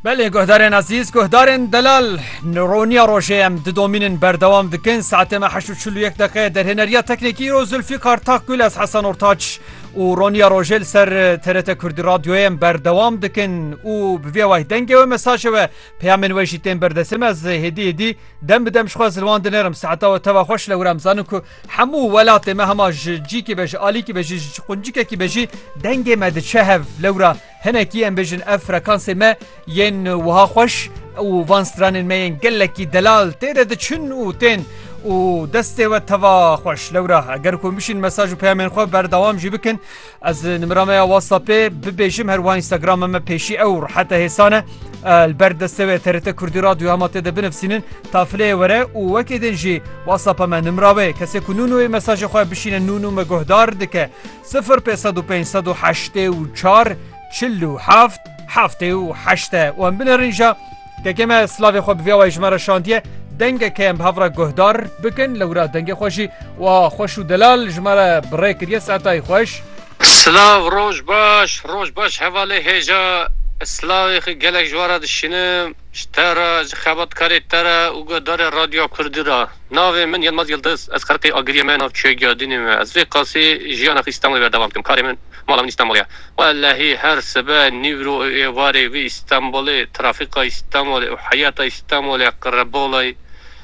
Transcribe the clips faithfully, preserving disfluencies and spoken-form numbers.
بله گهدارین عزیز گهدارین دلال نورونیا روشه ام ددومینن بردوام دکن ساعت ما هشت و چهل و یک دقیقه در هنریا تکنیکی رو زلفیقار تاکگل از حسن اورتاچ و رونیا روژل سر ترت کردی رادیویم بردوام دکن و بوی وای دنگه و مساج و پیامن ویشیتین بردسم از هدی هدی دم بدم شخص زلوان دنرم ساعتا و توا خوش لورم زانو که همو ولات ما هما جی کی بج آلی کی بج قنجی کی بجی دنگه مد چهف لورا هنکی ام بجن افریکانس ما ین وها خوش و وانستران مین گلکی دلال تیره دچن و تین و دسته و توا خوش لورا اگر کو میشین مساج و پیامن خو بردوام جی بکن از نمرام واتساپ ببیجم هر و اینستاگرام ما پیشی او حتی حسانه البردسته و ترت کردی رادیو هم تده بنفسینن تافله وره و وکیدن جی واتساپ ما نمرامه کسی کو نونو مساج خو بشین نونو مگهدار دکه صفر پنج پنج هشت و چهار چهل و هفت هفت و هشت و ام بنرینجا که کما اسلاوی خو بیا و اجمار شاندیه دنگه که ام هفرا گهدار بکن لورا دنگه خوشی و خوش و دلال جماره برای کریه ساعتای خوش سلاو روش باش روش باش حواله هجا اسلاوی خی گلک جوارا دشینم شترا خبات کاری ترا و گهدار رادیو کردی را ناوی من یلماز یلدز از خرقی آگریه من ناو چه گیادینیم از وی قاسی جیانا خی استانبولی بردوام کم کاری من مالا من استانبولیا واللهی هر سبه نیورو ایواری وی استانبولی ترافیق استانبولی و حیات استانبولی قربولی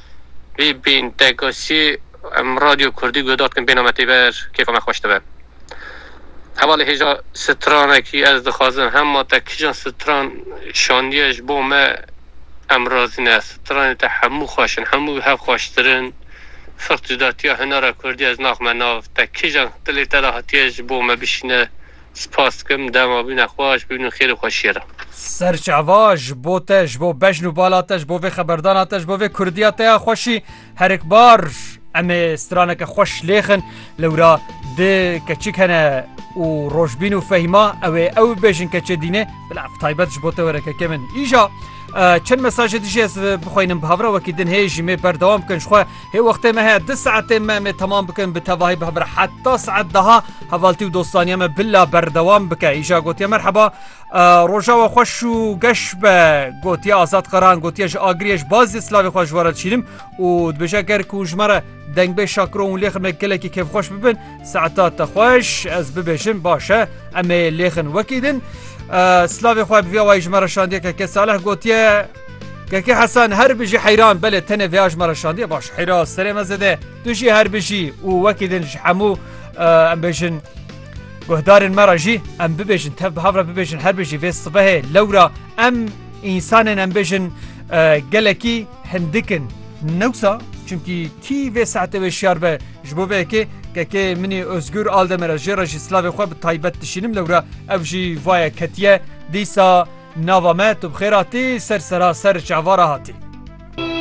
بی بین تکاسی ام رادیو کردی گودات کن بینامتی بر کیف ما خوشته بر حوالی هجا سترانه کی از دخوازم همه تا کجان ستران شاندیش بو ما امرازی نه ستران تا همو خوشن همو هف خوشترن فرق جداتی ها هنارا کردی از ناخ مناف تا کجان دلی تلاحاتیش بو ما بشینه سپاس کم دما بین خواش بین خیر خوشیره سرچاواج بوتش بو بجنو بالاتش بو وی خبرداناتش بو وی کردیاته خوشی هر یک بار اما سترانک خوش لیخن لورا ده کچیک هنه و روشبین و فهیما او او بیشن کچه دینه بلا فتایبتش بوته وره که کمن ایجا چند مساج دیجی از بخواینم بهاورا وکی دن هیجی می بردوام کنش خواه هی وقت ما ها ده ساعت ما می تمام بکن بتواهی بهاورا حتی ساعت ده حوالتی و دوستانی ما بلا بردوام بکن ایجا گوتیا مرحبا روژا و خوش و گش به گوتیا آزاد قران گوتیاش آگریش باز اسلاوی خوش وارد شیرم و دبجا گر کوجمره دنگ به شاکرون لیخن مکلکی کیف خوش ببن ساعتات خوش از ببیشن باشه اما لیخن وکیدن سلاوی خواه بیا و اجمار شاندیه که که صالح گوتیه که که حسن هر بجی حیران بله تنه وی اجمار شاندیه باش حیران سره مزده دوشی هر بجی و وکیدن حمو ام بیشن گهدارن مرا جی ام ببیشن تب هفره ببیشن هر بجی وی صبح لورا ام انسان ام بیشن گلکی هندکن نوسا چونکی تی و ساعت و شیار به جبوه که که منی ازگور آلده مرا جرا جی سلاوی خواه به تایبت تشینم لورا او جی وای کتیه دیسا نوامت و بخیراتی سر سرا سر چعوارا هاتی